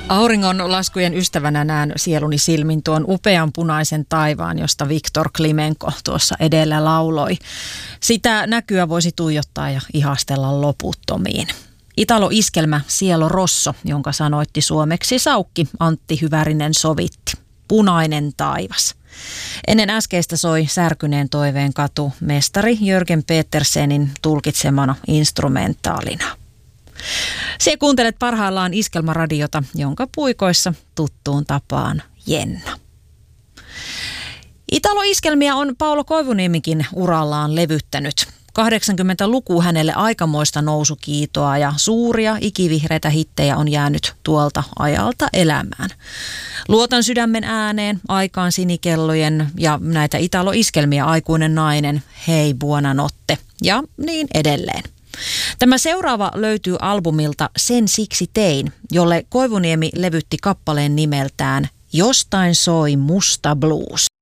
Auringon laskujen ystävänä näen sieluni silmin tuon upean punaisen taivaan, josta Viktor Klimenko tuossa edellä lauloi. Sitä näkyä voisi tuijottaa ja ihastella loputtomiin. Italo-iskelmä Cielo Rosso, jonka sanoitti suomeksi saukki Antti Hyvärinen sovitti. Punainen taivas. Ennen äskeistä soi Särkyneen toiveen katu mestari Jörgen Petersenin tulkitsemana instrumentaalina. Siellä kuuntelet parhaillaan Iskelmäradiota, jonka puikoissa tuttuun tapaan Jenna. Italo-iskelmiä on Paolo Koivuniemikin urallaan levyttänyt. 80-luku hänelle aikamoista nousukiitoa ja suuria ikivihreitä hittejä on jäänyt tuolta ajalta elämään. Luotan sydämen ääneen, Aikaan sinikellojen ja näitä Italo-iskelmiä Aikuinen nainen, Hei buonanotte ja niin edelleen. Tämä seuraava löytyy albumilta Sen siksi tein, jolle Koivuniemi levytti kappaleen nimeltään Jostain soi musta blues.